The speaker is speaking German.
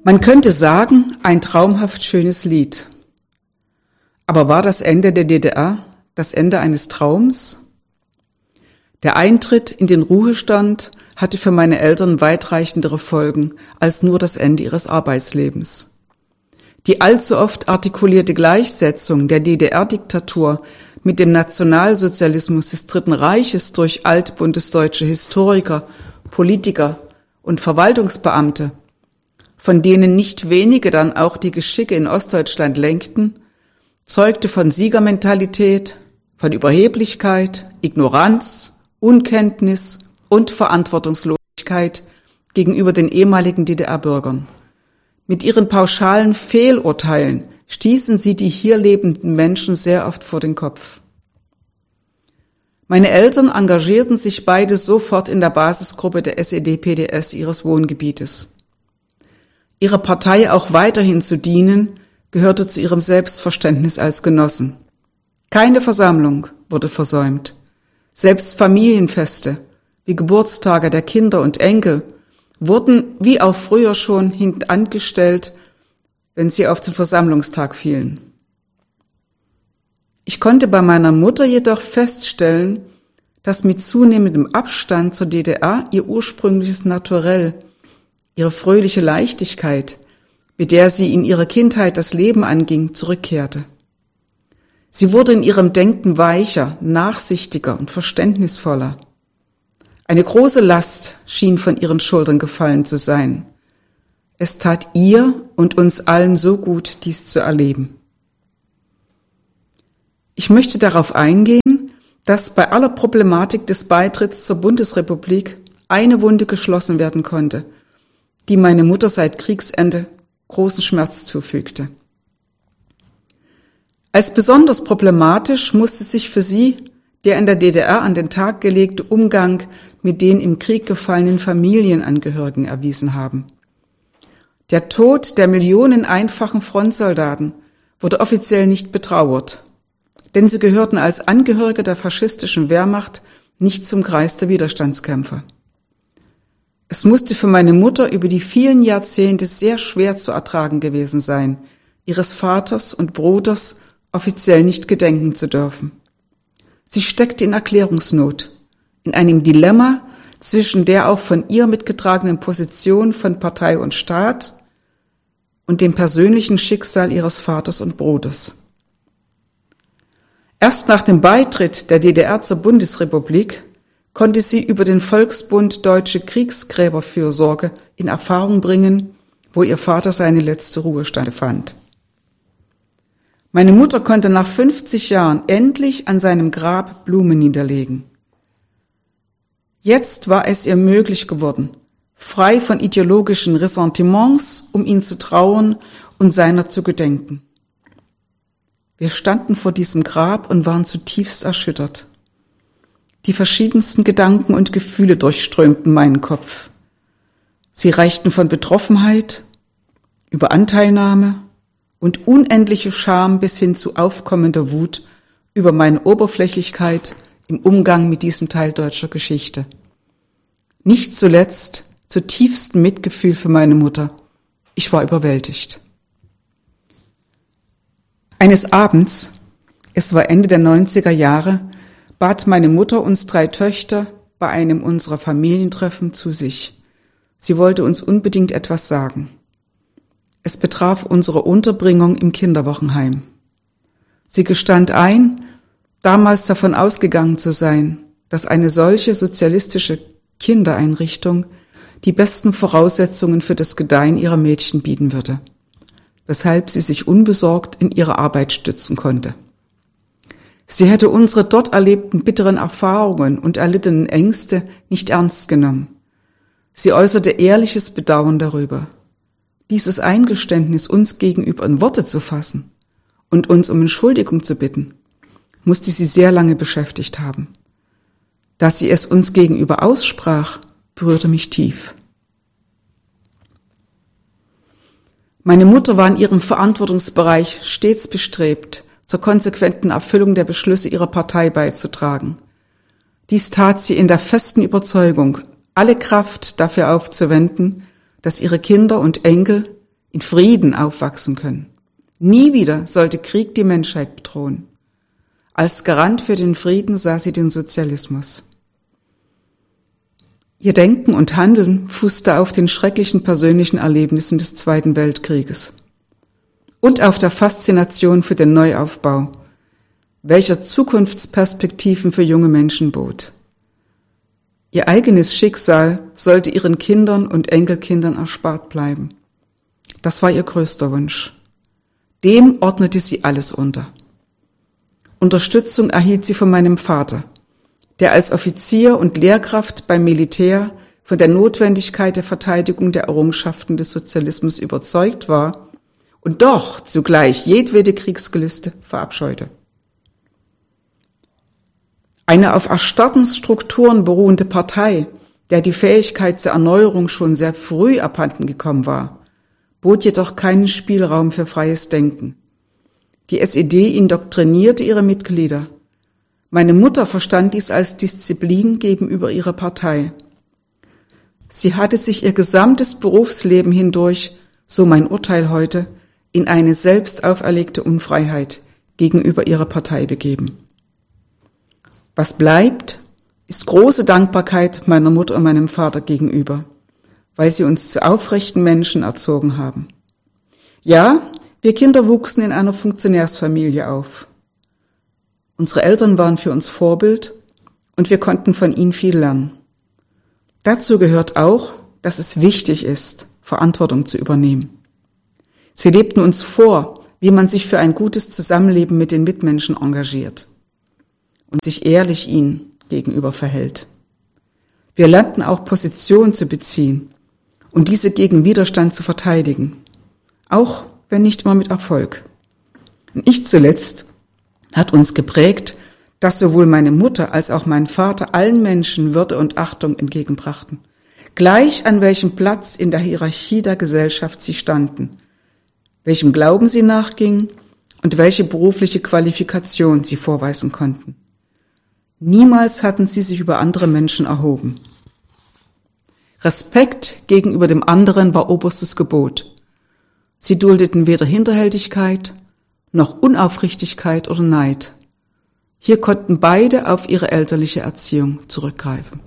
Man könnte sagen, ein traumhaft schönes Lied. Aber war das Ende der DDR das Ende eines Traums? Der Eintritt in den Ruhestand hatte für meine Eltern weitreichendere Folgen als nur das Ende ihres Arbeitslebens. Die allzu oft artikulierte Gleichsetzung der DDR-Diktatur mit dem Nationalsozialismus des Dritten Reiches durch altbundesdeutsche Historiker, Politiker und Verwaltungsbeamte, von denen nicht wenige dann auch die Geschicke in Ostdeutschland lenkten, zeugte von Siegermentalität, von Überheblichkeit, Ignoranz, Unkenntnis und Verantwortungslosigkeit gegenüber den ehemaligen DDR-Bürgern. Mit ihren pauschalen Fehlurteilen stießen sie die hier lebenden Menschen sehr oft vor den Kopf. Meine Eltern engagierten sich beide sofort in der Basisgruppe der SED-PDS ihres Wohngebietes. Ihrer Partei auch weiterhin zu dienen, gehörte zu ihrem Selbstverständnis als Genossen. Keine Versammlung wurde versäumt. Selbst Familienfeste, wie Geburtstage der Kinder und Enkel, wurden, wie auch früher schon, hintangestellt, wenn sie auf den Versammlungstag fielen. Ich konnte bei meiner Mutter jedoch feststellen, dass mit zunehmendem Abstand zur DDR ihr ursprüngliches Naturell, ihre fröhliche Leichtigkeit, mit der sie in ihrer Kindheit das Leben anging, zurückkehrte. Sie wurde in ihrem Denken weicher, nachsichtiger und verständnisvoller. Eine große Last schien von ihren Schultern gefallen zu sein. Es tat ihr und uns allen so gut, dies zu erleben. Ich möchte darauf eingehen, dass bei aller Problematik des Beitritts zur Bundesrepublik eine Wunde geschlossen werden konnte, die meine Mutter seit Kriegsende großen Schmerz zufügte. Als besonders problematisch musste sich für sie der in der DDR an den Tag gelegte Umgang mit den im Krieg gefallenen Familienangehörigen erwiesen haben. Der Tod der Millionen einfachen Frontsoldaten wurde offiziell nicht betrauert, denn sie gehörten als Angehörige der faschistischen Wehrmacht nicht zum Kreis der Widerstandskämpfer. Es musste für meine Mutter über die vielen Jahrzehnte sehr schwer zu ertragen gewesen sein, ihres Vaters und Bruders offiziell nicht gedenken zu dürfen. Sie steckte in Erklärungsnot, in einem Dilemma zwischen der auch von ihr mitgetragenen Position von Partei und Staat und dem persönlichen Schicksal ihres Vaters und Bruders. Erst nach dem Beitritt der DDR zur Bundesrepublik konnte sie über den Volksbund Deutsche Kriegsgräberfürsorge in Erfahrung bringen, wo ihr Vater seine letzte Ruhestätte fand. Meine Mutter konnte nach 50 Jahren endlich an seinem Grab Blumen niederlegen. Jetzt war es ihr möglich geworden, frei von ideologischen Ressentiments, um ihn zu trauern und seiner zu gedenken. Wir standen vor diesem Grab und waren zutiefst erschüttert. Die verschiedensten Gedanken und Gefühle durchströmten meinen Kopf. Sie reichten von Betroffenheit über Anteilnahme und unendliche Scham bis hin zu aufkommender Wut über meine Oberflächlichkeit im Umgang mit diesem Teil deutscher Geschichte. Nicht zuletzt zutiefstem Mitgefühl für meine Mutter. Ich war überwältigt. Eines Abends, es war Ende der 90er Jahre, bat meine Mutter uns 3 Töchter bei einem unserer Familientreffen zu sich. Sie wollte uns unbedingt etwas sagen. Es betraf unsere Unterbringung im Kinderwochenheim. Sie gestand ein, damals davon ausgegangen zu sein, dass eine solche sozialistische Kindereinrichtung die besten Voraussetzungen für das Gedeihen ihrer Mädchen bieten würde, weshalb sie sich unbesorgt in ihrer Arbeit stützen konnte. Sie hätte unsere dort erlebten bitteren Erfahrungen und erlittenen Ängste nicht ernst genommen. Sie äußerte ehrliches Bedauern darüber. Dieses Eingeständnis uns gegenüber in Worte zu fassen und uns um Entschuldigung zu bitten, musste sie sehr lange beschäftigt haben. Dass sie es uns gegenüber aussprach, berührte mich tief. Meine Mutter war in ihrem Verantwortungsbereich stets bestrebt, zur konsequenten Erfüllung der Beschlüsse ihrer Partei beizutragen. Dies tat sie in der festen Überzeugung, alle Kraft dafür aufzuwenden, dass ihre Kinder und Enkel in Frieden aufwachsen können. Nie wieder sollte Krieg die Menschheit bedrohen. Als Garant für den Frieden sah sie den Sozialismus. Ihr Denken und Handeln fußte auf den schrecklichen persönlichen Erlebnissen des Zweiten Weltkrieges und auf der Faszination für den Neuaufbau, welcher Zukunftsperspektiven für junge Menschen bot. Ihr eigenes Schicksal sollte ihren Kindern und Enkelkindern erspart bleiben. Das war ihr größter Wunsch. Dem ordnete sie alles unter. Unterstützung erhielt sie von meinem Vater, der als Offizier und Lehrkraft beim Militär von der Notwendigkeit der Verteidigung der Errungenschaften des Sozialismus überzeugt war und doch zugleich jedwede Kriegsgelüste verabscheute. Eine auf erstarrten Strukturen beruhende Partei, der die Fähigkeit zur Erneuerung schon sehr früh abhanden gekommen war, bot jedoch keinen Spielraum für freies Denken. Die SED indoktrinierte ihre Mitglieder. Meine Mutter verstand dies als Disziplin gegenüber ihrer Partei. Sie hatte sich ihr gesamtes Berufsleben hindurch, so mein Urteil heute, in eine selbst auferlegte Unfreiheit gegenüber ihrer Partei begeben. Was bleibt, ist große Dankbarkeit meiner Mutter und meinem Vater gegenüber, weil sie uns zu aufrechten Menschen erzogen haben. Ja, wir Kinder wuchsen in einer Funktionärsfamilie auf. Unsere Eltern waren für uns Vorbild und wir konnten von ihnen viel lernen. Dazu gehört auch, dass es wichtig ist, Verantwortung zu übernehmen. Sie lebten uns vor, wie man sich für ein gutes Zusammenleben mit den Mitmenschen engagiert und sich ehrlich ihnen gegenüber verhält. Wir lernten auch Position zu beziehen und diese gegen Widerstand zu verteidigen, auch wenn nicht immer mit Erfolg. Und nicht zuletzt hat uns geprägt, dass sowohl meine Mutter als auch mein Vater allen Menschen Würde und Achtung entgegenbrachten, gleich an welchem Platz in der Hierarchie der Gesellschaft sie standen, welchem Glauben sie nachgingen und welche berufliche Qualifikation sie vorweisen konnten. Niemals hatten sie sich über andere Menschen erhoben. Respekt gegenüber dem anderen war oberstes Gebot. Sie duldeten weder Hinterhältigkeit noch Unaufrichtigkeit oder Neid. Hier konnten beide auf ihre elterliche Erziehung zurückgreifen.